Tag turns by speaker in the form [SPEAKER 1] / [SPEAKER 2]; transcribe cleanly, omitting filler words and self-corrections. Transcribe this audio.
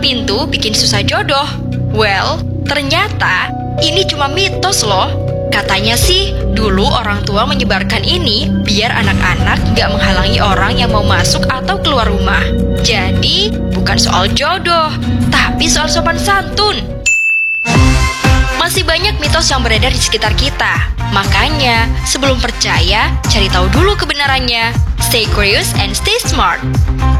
[SPEAKER 1] pintu bikin susah jodoh. Well, ternyata ini cuma mitos loh. Katanya sih, dulu orang tua menyebarkan ini biar anak-anak gak menghalangi orang yang mau masuk atau keluar rumah. Jadi, bukan soal jodoh, tapi soal sopan santun. Masih banyak mitos yang beredar di sekitar kita. Makanya, sebelum percaya, cari tahu dulu kebenarannya. Stay curious and stay smart.